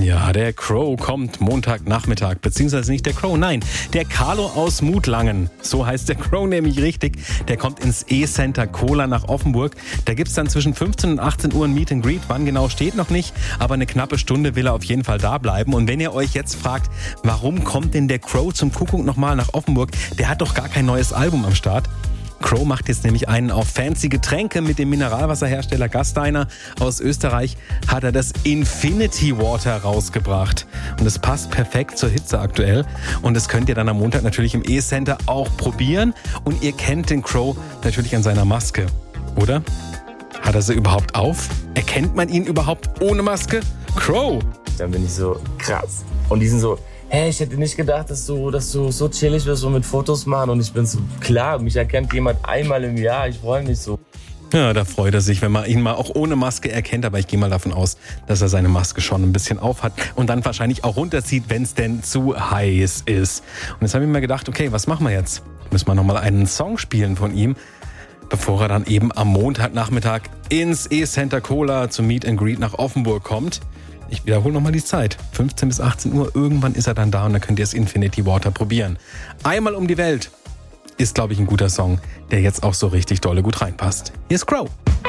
Ja, der Crow kommt Montagnachmittag, beziehungsweise nicht der Crow, nein, der Carlo aus Mutlangen, so heißt der Crow nämlich richtig, der kommt ins E-Center Cola nach Offenburg. Da gibt's dann zwischen 15 und 18 Uhr ein Meet and Greet, wann genau steht noch nicht, aber eine knappe Stunde will er auf jeden Fall da bleiben. Und wenn ihr euch jetzt fragt, warum kommt denn der Crow zum Kuckuck nochmal nach Offenburg, der hat doch gar kein neues Album am Start. Crow macht jetzt nämlich einen auf fancy Getränke mit dem Mineralwasserhersteller Gasteiner aus Österreich, hat er das Infinity Water rausgebracht. Und es passt perfekt zur Hitze aktuell. Und das könnt ihr dann am Montag natürlich im E-Center auch probieren. Und ihr kennt den Crow natürlich an seiner Maske, oder? Hat er sie überhaupt auf? Erkennt man ihn überhaupt ohne Maske? Crow! Dann bin ich so, krass. Und die sind so, hey, ich hätte nicht gedacht, dass du so chillig wirst, so mit Fotos machen. Und ich bin so, klar, mich erkennt jemand einmal im Jahr. Ich freue mich so. Ja, da freut er sich, wenn man ihn mal auch ohne Maske erkennt. Aber ich gehe mal davon aus, dass er seine Maske schon ein bisschen auf hat und dann wahrscheinlich auch runterzieht, wenn es denn zu heiß ist. Und jetzt habe ich mir gedacht, okay, was machen wir jetzt? Müssen wir nochmal einen Song spielen von ihm, bevor er dann eben am Montagnachmittag ins E-Center Cola zum Meet and Greet nach Offenburg kommt. Ich wiederhole nochmal die Zeit. 15 bis 18 Uhr, irgendwann ist er dann da und dann könnt ihr das Infinity Water probieren. Einmal um die Welt ist, glaube ich, ein guter Song, der jetzt auch so richtig dolle gut reinpasst. Hier ist Crow.